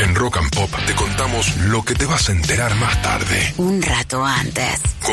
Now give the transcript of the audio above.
En Rock and Pop te contamos lo que te vas a enterar más tarde. Un rato antes.